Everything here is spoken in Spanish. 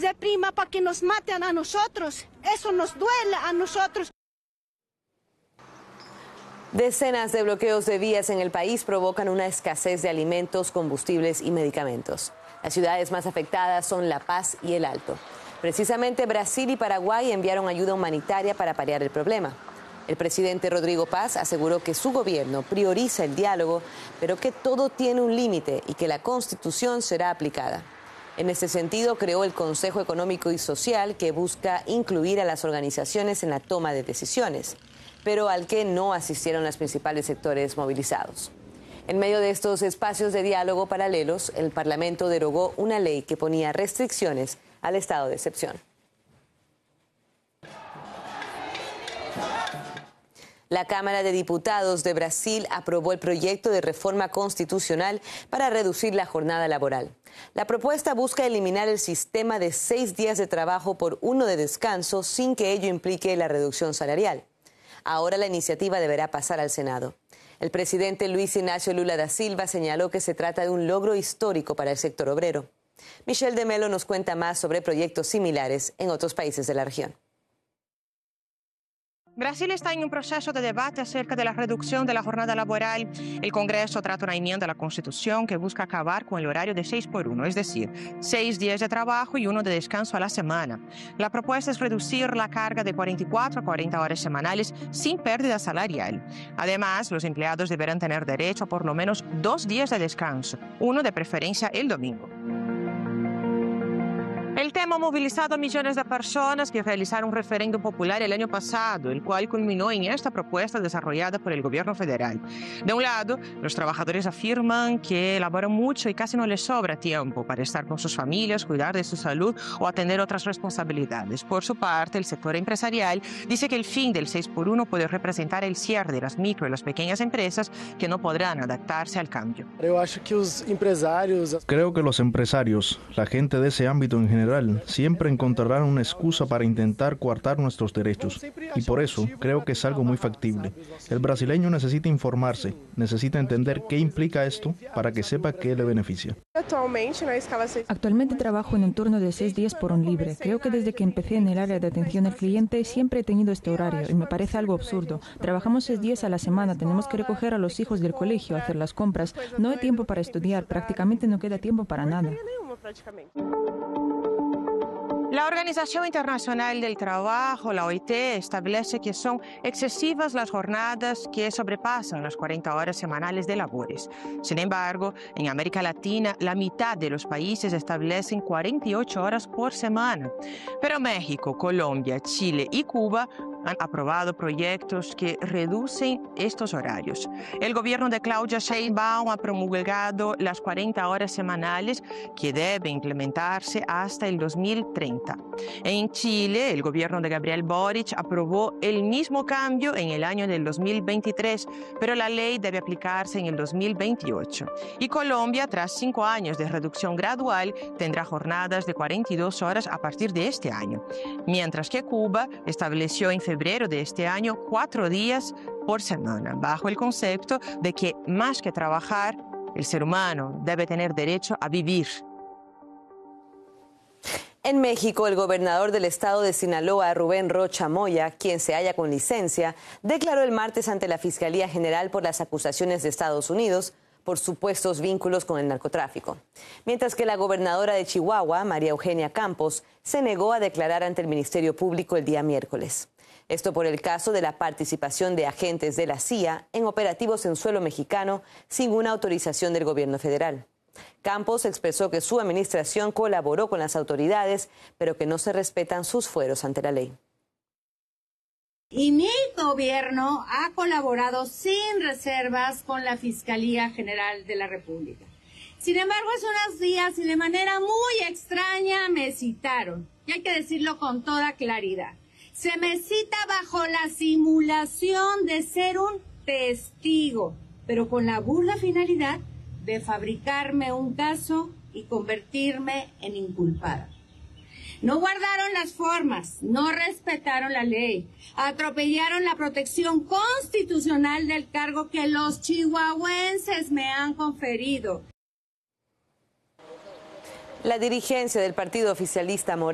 reprima para que nos maten a nosotros. Eso nos duele a nosotros. Decenas de bloqueos de vías en el país provocan una escasez de alimentos, combustibles y medicamentos. Las ciudades más afectadas son La Paz y El Alto. Precisamente Brasil y Paraguay enviaron ayuda humanitaria para paliar el problema. El presidente Rodrigo Paz aseguró que su gobierno prioriza el diálogo, pero que todo tiene un límite y que la Constitución será aplicada. En ese sentido, creó el Consejo Económico y Social, que busca incluir a las organizaciones en la toma de decisiones, pero al que no asistieron los principales sectores movilizados. En medio de estos espacios de diálogo paralelos, el Parlamento derogó una ley que ponía restricciones al estado de excepción. La Cámara de Diputados de Brasil aprobó el proyecto de reforma constitucional para reducir la jornada laboral. La propuesta busca eliminar el sistema de 6 días de trabajo por 1 de descanso sin que ello implique la reducción salarial. Ahora la iniciativa deberá pasar al Senado. El presidente Luis Ignacio Lula da Silva señaló que se trata de un logro histórico para el sector obrero. Michelle de Mello nos cuenta más sobre proyectos similares en otros países de la región. Brasil está en un proceso de debate acerca de la reducción de la jornada laboral. El Congreso trata una enmienda a la Constitución que busca acabar con el horario de 6 por 1, es decir, 6 días de trabajo y 1 de descanso a la semana. La propuesta es reducir la carga de 44 a 40 horas semanales sin pérdida salarial. Además, los empleados deberán tener derecho a por lo menos 2 días de descanso, uno de preferencia el domingo. El tema ha movilizado a millones de personas que realizaron un referéndum popular el año pasado, el cual culminó en esta propuesta desarrollada por el gobierno federal. De un lado, los trabajadores afirman que laboran mucho y casi no les sobra tiempo para estar con sus familias, cuidar de su salud o atender otras responsabilidades. Por su parte, el sector empresarial dice que el fin del 6 por 1 puede representar el cierre de las micro y las pequeñas empresas que no podrán adaptarse al cambio. Creo que los empresarios, la gente de ese ámbito en general, siempre encontrarán una excusa para intentar coartar nuestros derechos. Y por eso creo que es algo muy factible. El brasileño necesita informarse, necesita entender qué implica esto para que sepa qué le beneficia. Actualmente trabajo en un turno de 6 días por 1 libre. Creo que desde que empecé en el área de atención al cliente siempre he tenido este horario y me parece algo absurdo. Trabajamos 6 días a la semana, tenemos que recoger a los hijos del colegio, hacer las compras. No hay tiempo para estudiar, prácticamente no queda tiempo para nada. La Organización Internacional del Trabajo, la OIT, establece que son excesivas las jornadas que sobrepasan las 40 horas semanales de labores. Sin embargo, en América Latina, la mitad de los países establecen 48 horas por semana. Pero México, Colombia, Chile y Cuba han aprobado proyectos que reducen estos horarios. El gobierno de Claudia Sheinbaum ha promulgado las 40 horas semanales que deben implementarse hasta el 2030. En Chile, el gobierno de Gabriel Boric aprobó el mismo cambio en el año del 2023, pero la ley debe aplicarse en el 2028. Y Colombia, tras 5 años de reducción gradual, tendrá jornadas de 42 horas a partir de este año. Mientras que Cuba estableció en febrero de este año 4 días por semana, bajo el concepto de que más que trabajar, el ser humano debe tener derecho a vivir. En México, el gobernador del estado de Sinaloa, Rubén Rocha Moya, quien se halla con licencia, declaró el martes ante la Fiscalía General por las acusaciones de Estados Unidos por supuestos vínculos con el narcotráfico. Mientras que la gobernadora de Chihuahua, María Eugenia Campos, se negó a declarar ante el Ministerio Público el día miércoles. Esto por el caso de la participación de agentes de la CIA en operativos en suelo mexicano sin una autorización del gobierno federal. Campos expresó que su administración colaboró con las autoridades, pero que no se respetan sus fueros ante la ley. Y mi gobierno ha colaborado sin reservas con la Fiscalía General de la República. Sin embargo, hace unos días y de manera muy extraña me citaron, y hay que decirlo con toda claridad. Se me cita bajo la simulación de ser un testigo, pero con la burda finalidad de fabricarme un caso y convertirme en inculpada. No guardaron las formas, no respetaron la ley, atropellaron la protección constitucional del cargo que los chihuahuenses me han conferido. La dirigencia del partido oficialista Morena